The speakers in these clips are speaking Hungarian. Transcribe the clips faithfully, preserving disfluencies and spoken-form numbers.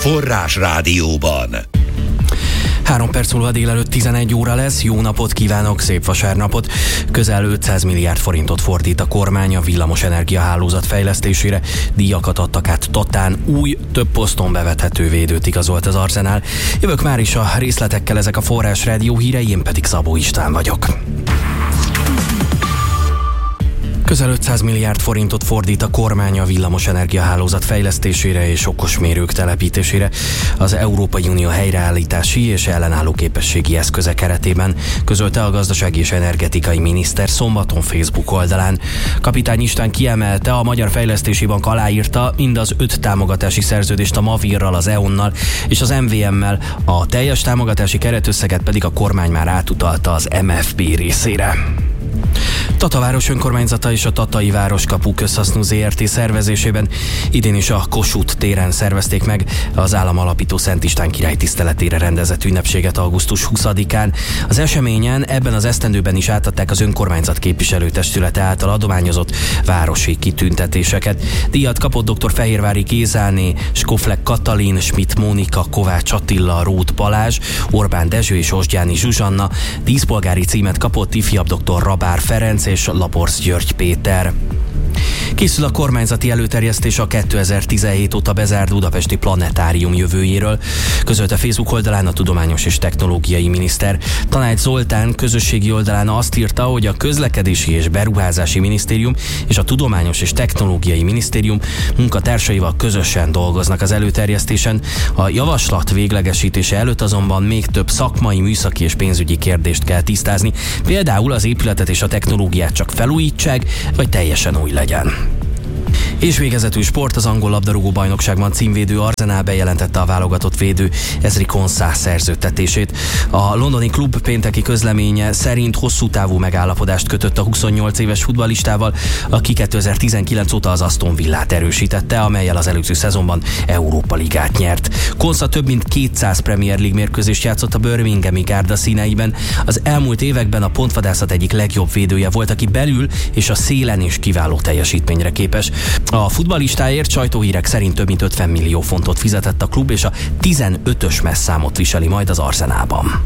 Forrás Rádióban. Három perc múlva délelőtt tizenegy óra lesz. Jó napot kívánok, szép vasárnapot! Közel ötszáz milliárd forintot fordít a kormány a villamosenergia hálózat fejlesztésére. Díjakat adtak át Tatán, új, több poszton bevethető védőt igazolt az Arzenál. Jövök már is a részletekkel, ezek a Forrás Rádió hírei, én pedig Szabó István vagyok. Közel ötszáz milliárd forintot fordít a kormány a villamosenergia hálózat fejlesztésére és okosmérők telepítésére az Európai Unió helyreállítási és ellenálló képességi eszköze keretében, közölte a gazdasági és energetikai miniszter szombaton Facebook oldalán. Kapitány István kiemelte, a Magyar Fejlesztési Bank aláírta mind az öt támogatási szerződést a Mavirral, az é o en-nal és az em vé em-mel, a teljes támogatási keretösszeget pedig a kormány már átutalta az em ef bé részére. Tataváros önkormányzata és a Tatai Városkapu Közhasznú zé er té szervezésében idén is a Kossuth téren szervezték meg az állam alapító Szent István király tiszteletére rendezett ünnepséget augusztus huszadikán. Az eseményen ebben az esztendőben is átadták az önkormányzat képviselőtestülete által adományozott városi kitüntetéseket. Díjat kapott dr. Fehérvári Gézáné, Skoflek Katalin, Schmidt Mónika, Kovács Attila, Róth Balázs, Orbán Dezső és Osgyáni Zsuzsanna. Díszpolgári címet kapott ifjabb dr. Rabár Ferenc és Laporsz György Péter. Készül a kormányzati előterjesztés a kétezer-tizenhét óta bezárt budapesti planetárium jövőjéről, közölte Facebook oldalán a Tudományos és Technológiai Miniszter. Tanács Zoltán közösségi oldalán azt írta, hogy a Közlekedési és Beruházási Minisztérium és a Tudományos és Technológiai Minisztérium munkatársaival közösen dolgoznak az előterjesztésen. A javaslat véglegesítése előtt azonban még több szakmai, műszaki és pénzügyi kérdést kell tisztázni. Például az épületet és a technológiát csak felújítsák, vagy teljesen új legyen. És végezetül sport, az angol labdarúgó bajnokságban címvédő Arzenál bejelentette a válogatott védő Ezri Konsa szerződtetését. A londoni klub pénteki közleménye szerint hosszú távú megállapodást kötött a huszonnyolc éves futballistával, aki kétezer-tizenkilenc óta az Aston Villát erősítette, amellyel az előző szezonban Európa Ligát nyert. Konsa több mint kétszáz Premier League mérkőzést játszott a Birminghami Gárda színeiben. Az elmúlt években a pontvadászat egyik legjobb védője volt, aki belül és a szélen is kiváló teljesítményre képes. A futballistáért sajtóhírek szerint több mint ötven millió fontot fizetett a klub, és a tizenötös messzámot viseli majd az Arzenálban.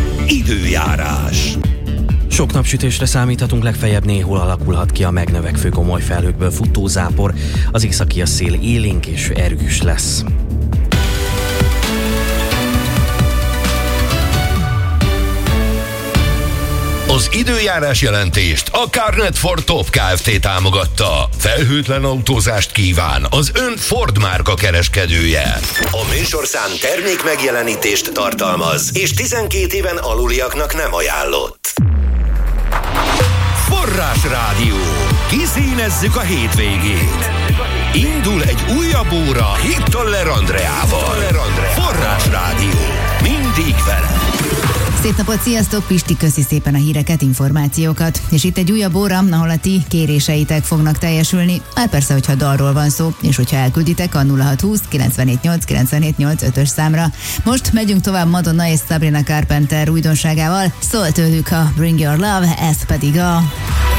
Időjárás. Sok napsütésre számíthatunk, legfeljebb néhol alakulhat ki a megnövekvő gomoly felhőkből futó zápor, az északi szél élénk és erős lesz. Az időjárás jelentést a Carnet for Top Kft. Támogatta. Felhőtlen autózást kíván az ön Ford márka kereskedője. A műsorszám termék megjelenítést tartalmaz, és tizenkét éven aluliaknak nem ajánlott. Forrás Rádió. Kiszínezzük a hétvégét. Indul egy újabb óra Hittoller Andreával. Forrás Rádió. Mindig vele. Szép napot, sziasztok! Pisti, köszi szépen a híreket, információkat. És itt egy újabb óra, ahol a ti kéréseitek fognak teljesülni. Hát persze, hogyha dalról van szó, és hogyha elkülditek a nulla hat húsz kilencvenhét nyolc kilencvenhét nyolc ötös számra. Most megyünk tovább Madonna és Sabrina Carpenter újdonságával. Szól tőlük a Bring Your Love, ez pedig a...